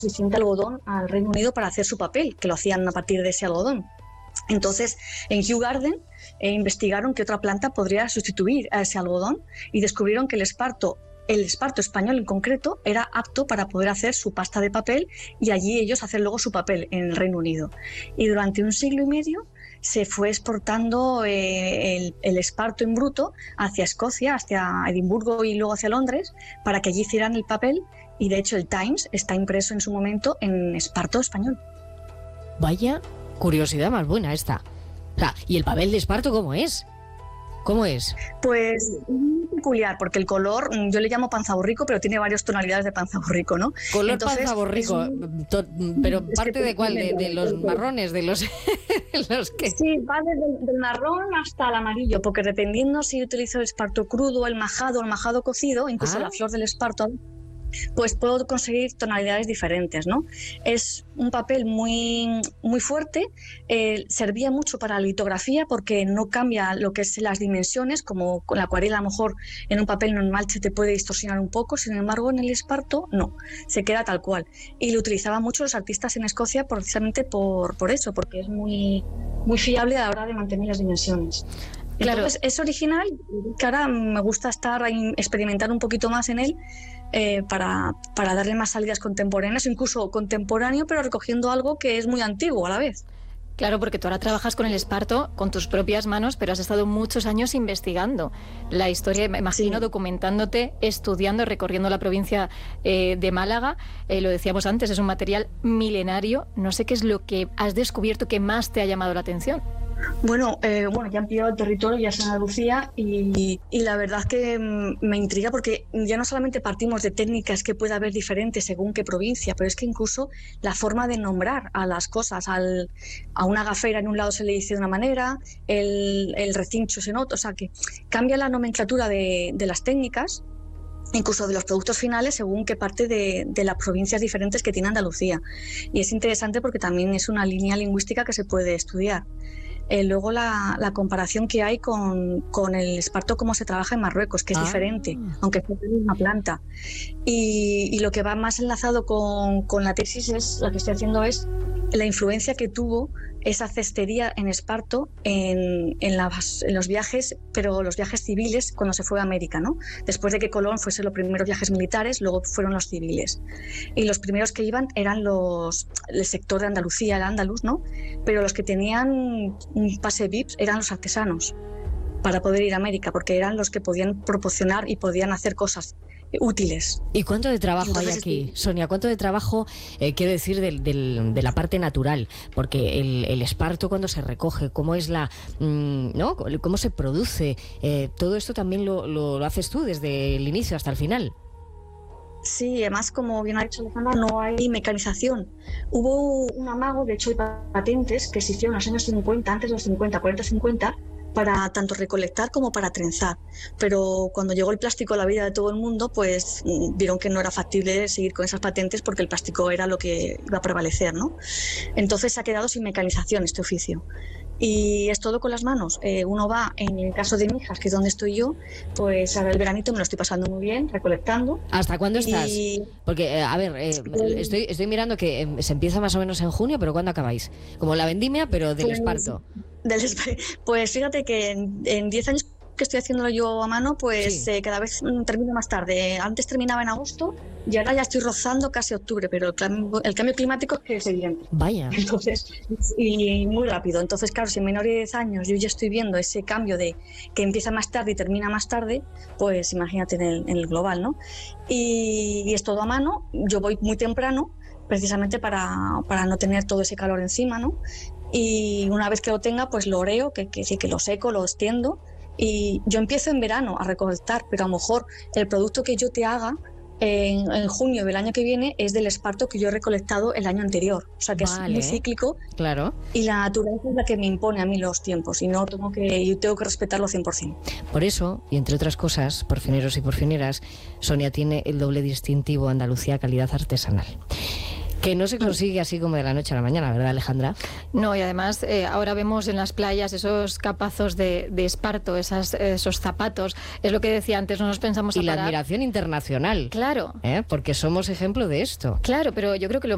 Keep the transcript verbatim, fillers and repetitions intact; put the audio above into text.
suficiente algodón al Reino Unido para hacer su papel, que lo hacían a partir de ese algodón. Entonces, en Kew Garden eh, investigaron qué otra planta podría sustituir a ese algodón y descubrieron que el esparto, el esparto español en concreto, era apto para poder hacer su pasta de papel y allí ellos hacer luego su papel en el Reino Unido. Y durante un siglo y medio se fue exportando eh, el, el esparto en bruto hacia Escocia, hacia Edimburgo y luego hacia Londres, para que allí hicieran el papel, y de hecho el Times está impreso en su momento en esparto español. Vaya curiosidad más buena esta. O sea, ¿y el papel de esparto cómo es? ¿Cómo es? Pues muy peculiar, porque el color, yo le llamo panzaborrico, pero tiene varias tonalidades de panzaborrico, ¿no? Color panzaborrico, un... pero ¿parte de cuál? ¿De, de los marrones? ¿De los, los que...? Sí, va desde del marrón hasta el amarillo, porque dependiendo si utilizo el esparto crudo, el majado o el majado cocido, incluso ah. la flor del esparto, pues puedo conseguir tonalidades diferentes, ¿no? Es un papel muy, muy fuerte, eh, servía mucho para la litografía porque no cambia lo que es las dimensiones, como con la acuarela a lo mejor en un papel normal se te puede distorsionar un poco, sin embargo en el esparto no, se queda tal cual. Y lo utilizaban mucho los artistas en Escocia precisamente por, por eso, porque es muy, muy fiable a la hora de mantener las dimensiones. Claro. Entonces es original, que ahora me gusta estar experimentar un poquito más en él, Eh, para, para darle más salidas contemporáneas, incluso contemporáneo, pero recogiendo algo que es muy antiguo a la vez. Claro, porque tú ahora trabajas con el esparto con tus propias manos, pero has estado muchos años investigando la historia, me imagino, sí. documentándote, estudiando, recorriendo la provincia eh, de Málaga. Eh, lo decíamos antes, es un material milenario. No sé qué es lo que has descubierto que más te ha llamado la atención. Bueno, eh, bueno, ya han pillado el territorio, ya es Andalucía, y, y la verdad es que me intriga porque ya no solamente partimos de técnicas que pueda haber diferentes según qué provincia, pero es que incluso la forma de nombrar a las cosas, al, a una gafera en un lado se le dice de una manera, el, el recincho es en otro, o sea que cambia la nomenclatura de, de las técnicas, incluso de los productos finales, según qué parte de, de las provincias diferentes que tiene Andalucía. Y es interesante porque también es una línea lingüística que se puede estudiar. Eh, luego la, la comparación que hay con, con el esparto, cómo se trabaja en Marruecos, que es ah. diferente, aunque sea la misma planta. Y, y lo que va más enlazado con, con la tesis, es lo que estoy haciendo, es la influencia que tuvo esa cestería en esparto en, en, las, en los viajes, pero los viajes civiles cuando se fue a América, ¿no? Después de que Colón fuese los primeros viajes militares, luego fueron los civiles. Y los primeros que iban eran los, el sector de Andalucía, el andaluz, ¿no? Pero los que tenían un pase V I P eran los artesanos para poder ir a América, porque eran los que podían proporcionar y podían hacer cosas útiles. ¿Y cuánto de trabajo Entonces, hay aquí, sí. Sonia? ¿Cuánto de trabajo, eh, quiero decir, del, del, de la parte natural? Porque el, el esparto, cuando se recoge, cómo es la, mmm, ¿no? Cómo se produce, eh, todo esto también lo, lo, lo haces tú desde el inicio hasta el final. Sí, además, como bien ha dicho Alejandra, no hay mecanización. Hubo un amago, de hecho hay patentes que se hicieron en los años cincuenta, antes de los cincuenta, cuarenta, cincuenta, para tanto recolectar como para trenzar, pero cuando llegó el plástico a la vida de todo el mundo, pues vieron que no era factible seguir con esas patentes porque el plástico era lo que iba a prevalecer, ¿no? Entonces se ha quedado sin mecanización este oficio. Y es todo con las manos. Eh, uno va, en el caso de Mijas, que es donde estoy yo, pues ahora el veranito me lo estoy pasando muy bien, recolectando. ¿Hasta cuándo estás? Y... Porque, eh, a ver, eh, estoy, estoy mirando que eh, se empieza más o menos en junio, pero ¿cuándo acabáis? Como la vendimia, pero del pues, esparto. Del, pues fíjate que en diez años que estoy haciéndolo yo a mano, pues sí. eh, cada vez termino más tarde. Antes terminaba en agosto y ahora ya estoy rozando casi octubre, pero el cambio, el cambio climático es que es evidente. Vaya. Entonces, y muy rápido. Entonces, claro, si en menor de diez años yo ya estoy viendo ese cambio de que empieza más tarde y termina más tarde, pues imagínate en el, en el global, ¿no? Y, y es todo a mano. Yo voy muy temprano, precisamente para, para no tener todo ese calor encima, ¿no? Y una vez que lo tenga, pues lo oreo, que, que, que lo seco, lo extiendo. Y yo empiezo en verano a recolectar, pero a lo mejor el producto que yo te haga en, en junio del año que viene es del esparto que yo he recolectado el año anterior. O sea que vale. es muy cíclico. Claro. Y la naturaleza es la que me impone a mí los tiempos y no tengo que, yo tengo que respetarlo cien por ciento. Por eso, y entre otras cosas, porfineros y porfineras, Sonia tiene el doble distintivo Andalucía Calidad Artesanal. Que no se consigue así como de la noche a la mañana, ¿verdad, Alejandra? No, y además eh, ahora vemos en las playas esos capazos de, de esparto, esas, esos zapatos. Es lo que decía antes, no nos pensamos a Y la parar. admiración internacional. Claro. ¿Eh? Porque somos ejemplo de esto. Claro, pero yo creo que lo